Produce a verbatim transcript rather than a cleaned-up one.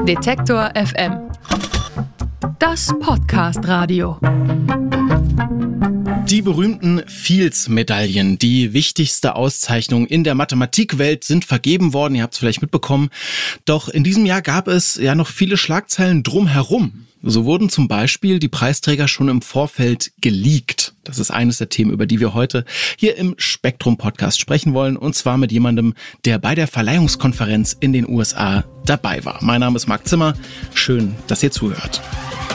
Detektor F M. Das Podcast-Radio. Die berühmten Fields-Medaillen, die wichtigste Auszeichnung in der Mathematikwelt, sind vergeben worden. Ihr habt es vielleicht mitbekommen. Doch in diesem Jahr gab es ja noch viele Schlagzeilen drumherum. So wurden zum Beispiel die Preisträger schon im Vorfeld geleakt. Das ist eines der Themen, über die wir heute hier im Spektrum-Podcast sprechen wollen. Und zwar mit jemandem, der bei der Verleihungskonferenz in den U S A dabei war. Mein Name ist Marc Zimmer. Schön, dass ihr zuhört.